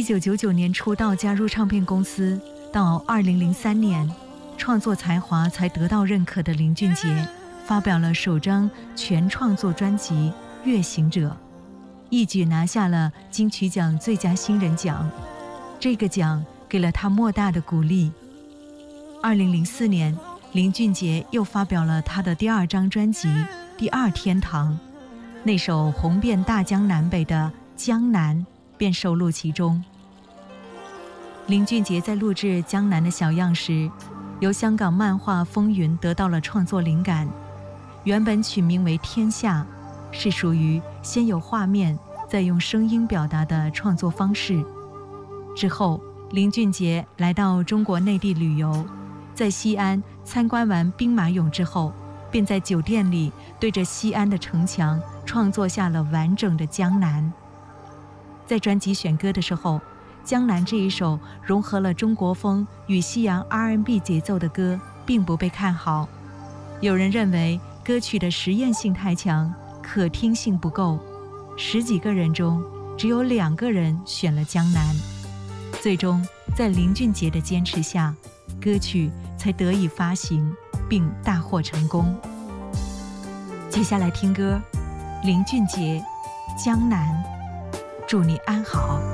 1999年出道加入唱片公司，到2003年，创作才华才得到认可的林俊杰发表了首张全创作专辑《月行者》，一举拿下了金曲奖最佳新人奖。这个奖给了他莫大的鼓励。2004年，林俊杰又发表了他的第2张专辑《第二天堂》，那首红遍大江南北的《江南》便收录其中。林俊杰在录制《江南》的小样时，由香港漫画《风云》得到了创作灵感。原本取名为《天下》，是属于先有画面再用声音表达的创作方式。之后，林俊杰来到中国内地旅游，在西安参观完兵马俑之后，便在酒店里对着西安的城墙创作下了完整的《江南》。在专辑选歌的时候，《江南》这一首融合了中国风与西洋 R&B 节奏的歌并不被看好。有人认为歌曲的实验性太强，可听性不够，10几个人中只有2个人选了《江南》。最终在林俊杰的坚持下，歌曲才得以发行并大获成功。接下来听歌，林俊杰《江南》，祝你安好。